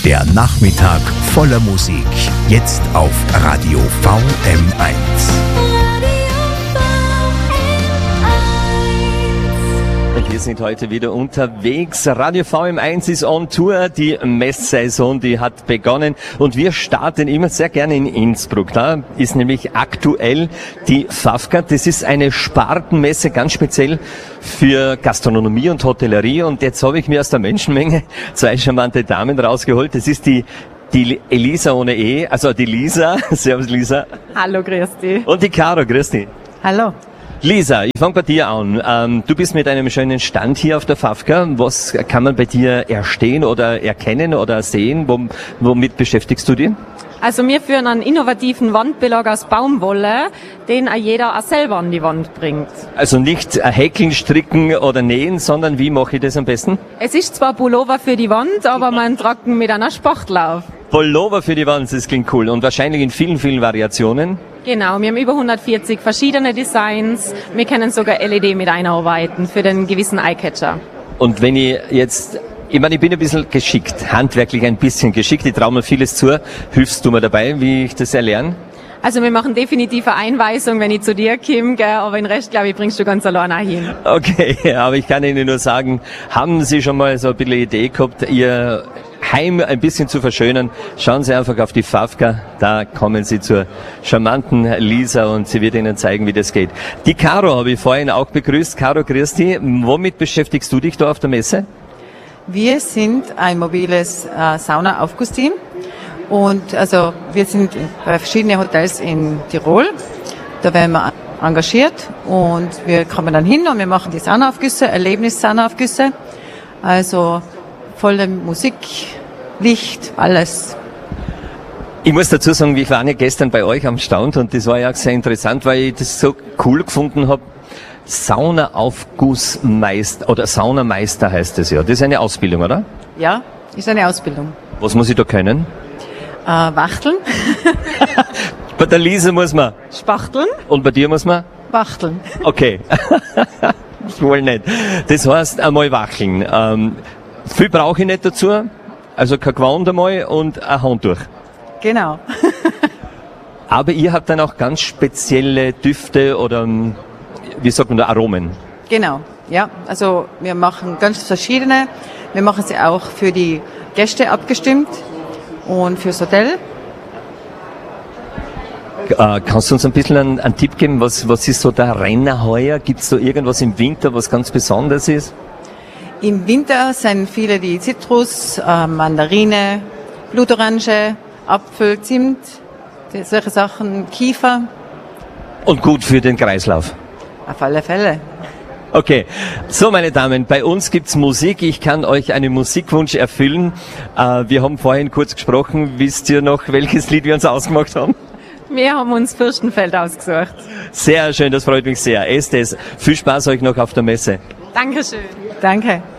Der Nachmittag voller Musik. Jetzt auf Radio VM1. Und wir sind heute wieder unterwegs. Radio VM1 ist on Tour. Die Messsaison, die hat begonnen. Und wir starten immer sehr gerne in Innsbruck. Da ist nämlich aktuell die FAFCA. Das ist eine Spartenmesse, ganz speziell für Gastronomie und Hotellerie. Und jetzt habe ich mir aus der Menschenmenge zwei charmante Damen rausgeholt. Das ist die Elisa ohne E, also die Lisa. Servus Lisa. Hallo, grüß dich. Und die Caro, grüß dich. Hallo. Lisa, ich fange bei dir an. Du bist mit einem schönen Stand hier auf der FAFCA. Was kann man bei dir erstehen oder erkennen oder sehen? Womit beschäftigst du dich? Also wir führen einen innovativen Wandbelag aus Baumwolle, den auch jeder auch selber an die Wand bringt. Also nicht häkeln, stricken oder nähen, sondern wie mache ich das am besten? Es ist zwar Pullover für die Wand, aber man trocken mit einer Sportlauf. Pullover für die Wand, das klingt cool. Und wahrscheinlich in vielen, vielen Variationen. Genau, wir haben über 140 verschiedene Designs. Wir können sogar LED mit einarbeiten für den gewissen Eyecatcher. Und wenn ich jetzt, ich meine, ich bin ein bisschen geschickt, handwerklich ein bisschen geschickt, ich traue mir vieles zu. Hilfst du mir dabei, wie ich das erlerne? Also wir machen definitiv eine Einweisung, wenn ich zu dir komme, gell? Aber den Rest, glaube ich, bringst du ganz alleine auch hin. Okay, aber ich kann Ihnen nur sagen, haben Sie schon mal so ein bisschen Idee gehabt, Ihr Heim ein bisschen zu verschönern? Schauen Sie einfach auf die FAFCA, da kommen Sie zur charmanten Lisa und sie wird Ihnen zeigen, wie das geht. Die Caro habe ich vorhin auch begrüßt. Caro, grüß dich. Womit beschäftigst du dich da auf der Messe? Wir sind ein mobiles Sauna-Aufgussteam und also wir sind bei verschiedenen Hotels in Tirol. Da werden wir engagiert und wir kommen dann hin und wir machen die Saunaaufgüsse, Erlebnis-Saunaaufgüsse. Also volle Musik, Licht, alles. Ich muss dazu sagen, ich war ja gestern bei euch am Stand und das war ja auch sehr interessant, weil ich das so cool gefunden habe. Saunaaufgussmeister oder Saunameister heißt es ja. Das ist eine Ausbildung, oder? Ja, ist eine Ausbildung. Was muss ich da können? Wachteln. Bei der Lisa muss man Spachteln. Und bei dir muss man? Wachteln. Okay. Wohl nicht. Das heißt, einmal wacheln. Viel brauche ich nicht dazu. Also kein Gewand einmal und ein Handtuch. Genau. Aber ihr habt dann auch ganz spezielle Düfte oder, wie sagt man da, Aromen? Genau, ja. Also wir machen ganz verschiedene. Wir machen sie auch für die Gäste abgestimmt und fürs Hotel. Kannst du uns ein bisschen einen Tipp geben, was ist so der Renner heuer? Gibt es da irgendwas im Winter, was ganz besonders ist? Im Winter sind viele die Zitrus, Mandarine, Blutorange, Apfel, Zimt, solche Sachen, Kiefer. Und gut für den Kreislauf? Auf alle Fälle. Okay, so meine Damen, bei uns gibt's Musik. Ich kann euch einen Musikwunsch erfüllen. Wir haben vorhin kurz gesprochen. Wisst ihr noch, welches Lied wir uns ausgemacht haben? Wir haben uns Fürstenfeld ausgesucht. Sehr schön, das freut mich sehr. Estes, viel Spaß euch noch auf der Messe. Dankeschön. Danke.